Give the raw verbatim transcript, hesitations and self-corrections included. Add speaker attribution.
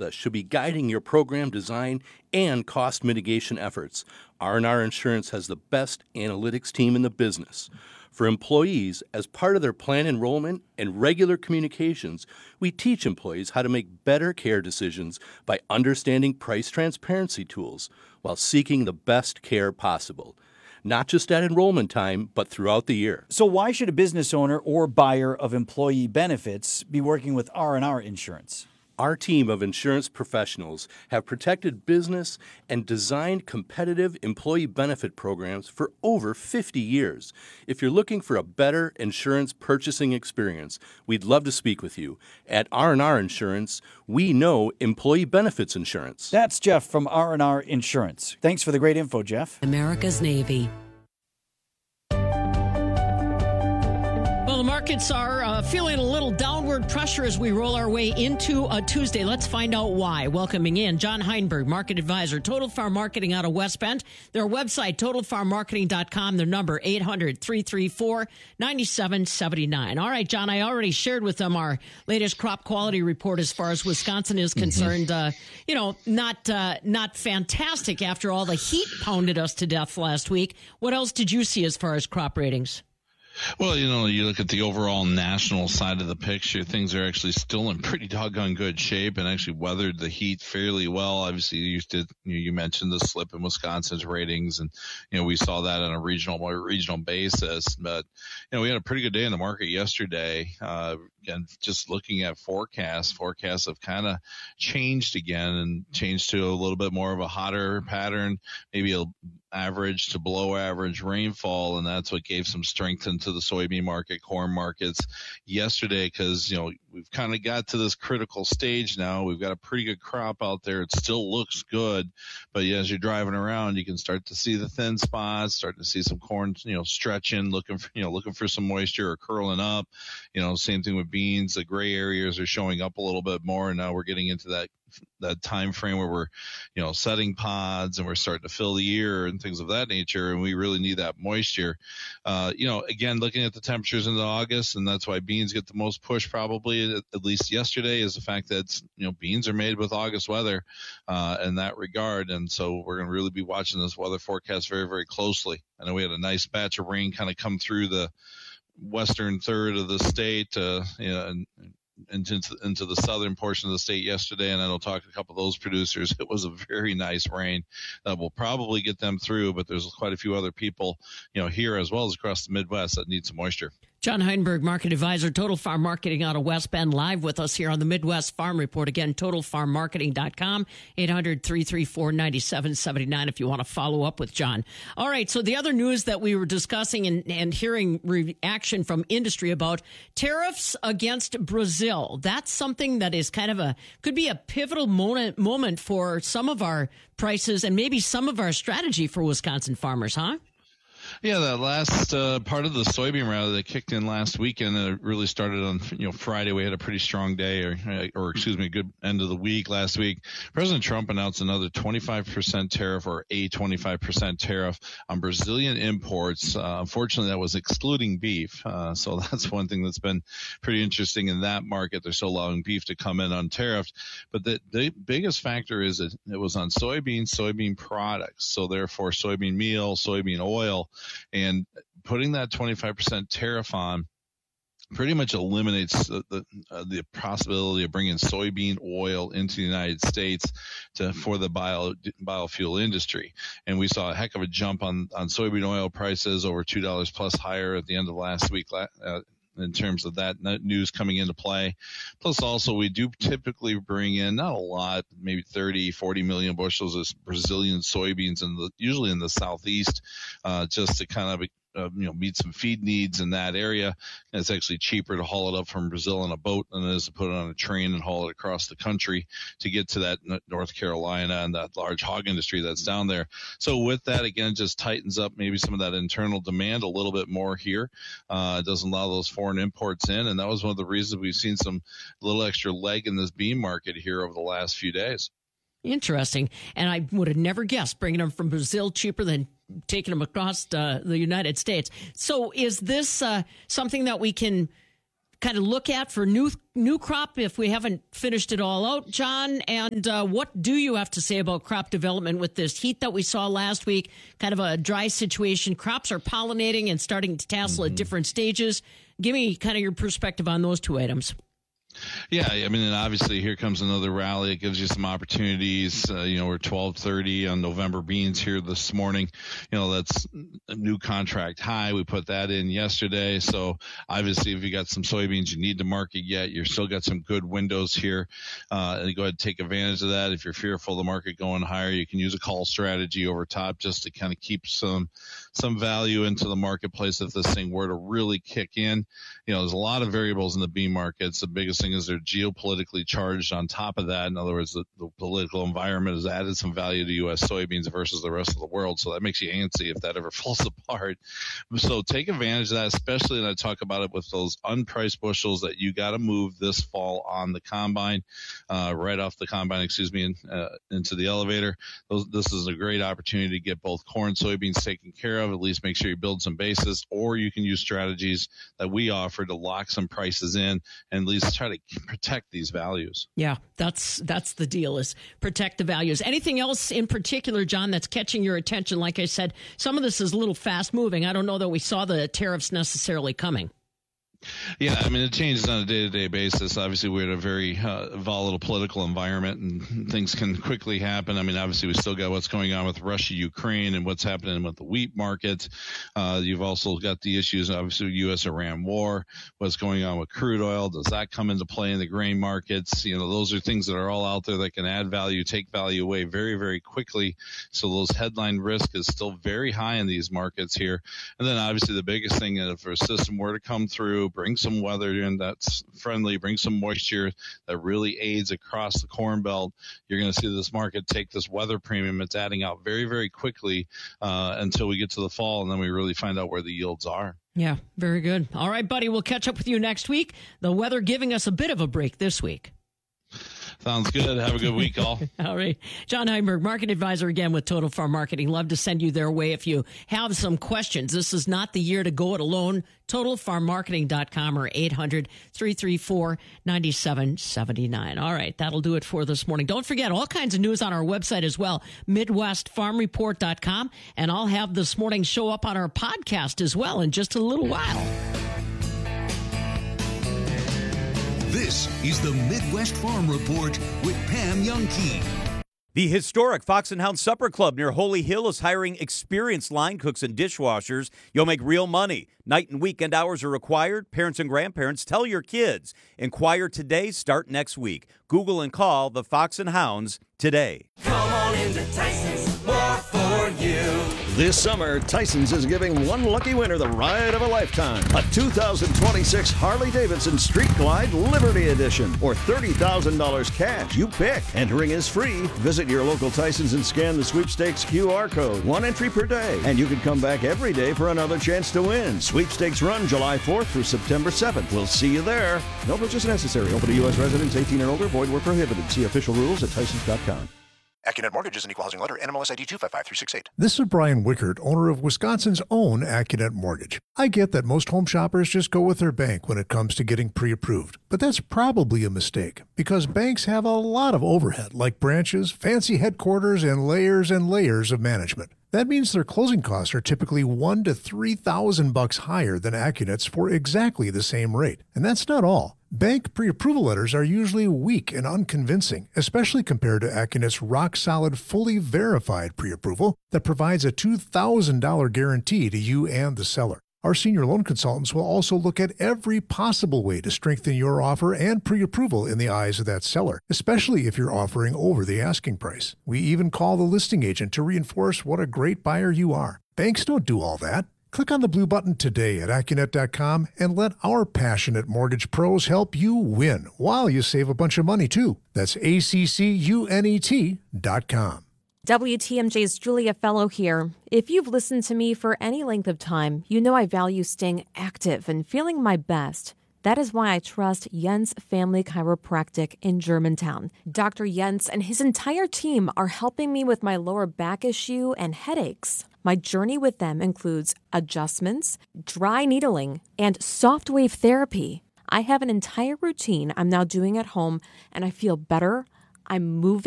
Speaker 1: process should be guiding your program design and cost mitigation efforts. R and R Insurance has the best analytics team in the business. For employees, as part of their plan enrollment and regular communications, we teach employees how to make better care decisions by understanding price transparency tools while seeking the best care possible. Not just at enrollment time, but throughout the year.
Speaker 2: So why should a business owner or buyer of employee benefits be working with R and R Insurance?
Speaker 1: Our team of insurance professionals have protected business and designed competitive employee benefit programs for over fifty years. If you're looking for a better insurance purchasing experience, we'd love to speak with you. At R and R Insurance, we know employee benefits insurance.
Speaker 2: That's Jeff from R and R Insurance. Thanks for the great info, Jeff.
Speaker 3: America's Navy. Well, the markets are uh, feeling a little downward pressure as we roll our way into a Tuesday. Let's find out why. Welcoming in John Heinberg, market advisor, Total Farm Marketing out of West Bend. Their website, total farm marketing dot com. Their number, eight hundred, three three four, nine seven seven nine. All right, John, I already shared with them our latest crop quality report as far as Wisconsin is concerned. Mm-hmm. Uh, you know, not uh, not fantastic after all the heat pounded us to death last week. What else did you see as far as crop ratings?
Speaker 4: Well, you know, you look at the overall national side of the picture, things are actually still in pretty doggone good shape and actually weathered the heat fairly well. Obviously, you did, you mentioned the slip in Wisconsin's ratings, and, you know, we saw that on a regional, regional basis. But, you know, we had a pretty good day in the market yesterday. Uh, again, just looking at forecasts, forecasts have kind of changed again and changed to a little bit more of a hotter pattern, maybe a average to below average rainfall, and that's what gave some strength into the soybean market, corn markets yesterday, because, you know, we've kind of got to this critical stage now. We've got a pretty good crop out there. It still looks good, but yeah, as you're driving around, you can start to see the thin spots, starting to see some corn, you know, stretching, looking for, you know, looking for some moisture or curling up. You know, same thing with beans. The gray areas are showing up a little bit more, and now we're getting into that that time frame where we're, you know, setting pods and we're starting to fill the ear and things of that nature, and we really need that moisture. Uh, you know, again, looking at the temperatures into August, and that's why beans get the most push probably, at, at least yesterday, is the fact that, you know, beans are made with August weather uh, in that regard, and so we're going to really be watching this weather forecast very, very closely. I know we had a nice batch of rain kind of come through the western third of the state, uh, you know, and into into the southern portion of the state yesterday, and I will talk to a couple of those producers. It was a very nice rain that will probably get them through, but there's quite a few other people, you know, here as well as across the Midwest that need some moisture.
Speaker 3: John Heinberg, market advisor, Total Farm Marketing out of West Bend, live with us here on the Midwest Farm Report. Again, total farm marketing dot com, eight hundred, three three four, nine seven seven nine if you want to follow up with John. All right, so the other news that we were discussing and, and hearing reaction from industry about tariffs against Brazil. That's something that is kind of a, could be a pivotal moment, moment for some of our prices and maybe some of our strategy for Wisconsin farmers, huh?
Speaker 4: Yeah, that last uh, part of the soybean rally that kicked in last weekend, uh, really started on, you know, Friday. We had a pretty strong day, or, or excuse me, a good end of the week last week. President Trump announced another twenty-five percent tariff, or a twenty-five percent tariff on Brazilian imports. Uh, unfortunately, that was excluding beef. Uh, so that's one thing that's been pretty interesting in that market. They're still allowing beef to come in untariffed. But the, the biggest factor is that it was on soybean, soybean products. So therefore, soybean meal, soybean oil. And putting that twenty-five percent tariff on pretty much eliminates the the, uh, the possibility of bringing soybean oil into the United States to for the bio biofuel industry. And we saw a heck of a jump on on soybean oil prices, over two dollars plus higher at the end of last week. Uh, in terms of that news coming into play. Plus also we do typically bring in, not a lot, maybe thirty, forty million bushels of Brazilian soybeans, in the, usually in the southeast, uh, just to kind of Uh, you know, meet some feed needs in that area. And it's actually cheaper to haul it up from Brazil on a boat than it is to put it on a train and haul it across the country to get to that North Carolina and that large hog industry that's down there. So with that, again, it just tightens up maybe some of that internal demand a little bit more here. Uh, it doesn't allow those foreign imports in, and that was one of the reasons we've seen some little extra leg in this bean market here over the last few days.
Speaker 3: Interesting. And I would have never guessed bringing them from Brazil cheaper than taking them across uh, the United States. So is this uh, something that we can kind of look at for new new crop if we haven't finished it all out, John? And uh, what do you have to say about crop development with this heat that we saw last week? Kind of a dry situation. Crops are pollinating and starting to tassel mm-hmm. at different stages. Give me kind of your perspective on those two items.
Speaker 4: Yeah, I mean, and obviously here comes another rally. It gives you some opportunities. Uh, you know, we're twelve thirty on November beans here this morning. You know, that's a new contract high. We put that in yesterday. So obviously, if you got some soybeans you need to market yet, you've still got some good windows here. Uh, and go ahead and take advantage of that. If you're fearful of the market going higher, you can use a call strategy over top just to kind of keep some some value into the marketplace if this thing were to really kick in. You know, there's a lot of variables in the bean markets. The biggest thing is they're geopolitically charged on top of that. In other words, the, the political environment has added some value to U S soybeans versus the rest of the world. So that makes you antsy if that ever falls apart. So take advantage of that, especially, and I talk about it with those unpriced bushels that you got to move this fall on the combine, uh, right off the combine, excuse me, in, uh, into the elevator. Those, this is a great opportunity to get both corn, soybeans taken care of. At least make sure you build some bases, or you can use strategies that we offer to lock some prices in and at least try to protect these values.
Speaker 3: Yeah, that's that's the deal, is protect the values. Anything else in particular, John, that's catching your attention? Like I said, some of this is a little fast moving. I don't know that we saw the tariffs necessarily coming.
Speaker 4: Yeah, I mean, it changes on a day-to-day basis. Obviously, we're in a very uh, volatile political environment, and things can quickly happen. I mean, obviously, we still got what's going on with Russia, Ukraine, and what's happening with the wheat market. Uh, you've also got the issues, obviously, U S Iran war, what's going on with crude oil. Does that come into play in the grain markets? You know, those are things that are all out there that can add value, take value away very, very quickly. So those headline risk is still very high in these markets here. And then, obviously, the biggest thing is if a system were to come through, bring some weather in that's friendly, bring some moisture that really aids across the Corn Belt, you're going to see this market take this weather premium. It's adding out very, very quickly uh, until we get to the fall, and then we really find out where the yields are.
Speaker 3: Yeah, very good. All right, buddy, we'll catch up with you next week. The weather giving us a bit of a break this week.
Speaker 4: Sounds good. Have a good week, all.
Speaker 3: All right. John Heinberg, market advisor again with Total Farm Marketing. Love to send you their way if you have some questions. This is not the year to go it alone. total farm marketing dot com or eight hundred, three three four, nine seven seven nine. All right. That'll do it for this morning. Don't forget, all kinds of news on our website as well, midwest farm report dot com. And I'll have this morning's show up on our podcast as well in just a little while.
Speaker 5: This is the Midwest Farm Report with Pam Youngkey.
Speaker 6: The historic Fox and Hound Supper Club near Holy Hill is hiring experienced line cooks and dishwashers. You'll make real money. Night and weekend hours are required. Parents and grandparents, tell your kids. Inquire today, start next week. Google and call the Fox and Hounds today.
Speaker 7: Come on into Tyson's, more for you.
Speaker 8: This summer, Tyson's is giving one lucky winner the ride of a lifetime. A two thousand twenty-six Harley-Davidson Street Glide Liberty Edition. Or thirty thousand dollars cash. You pick. Entering is free. Visit your local Tyson's and scan the sweepstakes Q R code. One entry per day. And you can come back every day for another chance to win. Sweepstakes run July fourth through September seventh. We'll see you there. No purchase necessary. Open to U S residents eighteen and older. Void where prohibited. See official rules at Tysons dot com.
Speaker 9: Accunet Mortgage is an equal housing lender. N M L S I D two five five three six eight.
Speaker 10: This is Brian Wickert, owner of Wisconsin's own Accunet Mortgage. I get that most home shoppers just go with their bank when it comes to getting pre-approved. But that's probably a mistake, because banks have a lot of overhead, like branches, fancy headquarters, and layers and layers of management. That means their closing costs are typically one to three thousand bucks higher than Accunet's for exactly the same rate. And that's not all. Bank pre-approval letters are usually weak and unconvincing, especially compared to Accunet's rock-solid, fully verified pre-approval that provides a two thousand dollars guarantee to you and the seller. Our senior loan consultants will also look at every possible way to strengthen your offer and pre-approval in the eyes of that seller, especially if you're offering over the asking price. We even call the listing agent to reinforce what a great buyer you are. Banks don't do all that. Click on the blue button today at Accunet dot com and let our passionate mortgage pros help you win while you save a bunch of money, too. That's A C C U N E T dot com.
Speaker 11: W T M J's Julia Fellow here. If you've listened to me for any length of time, you know I value staying active and feeling my best. That is why I trust Jens Family Chiropractic in Germantown. Doctor Jens and his entire team are helping me with my lower back issue and headaches. My journey with them includes adjustments, dry needling, and soft wave therapy. I have an entire routine I'm now doing at home, and I feel better. I'm moving.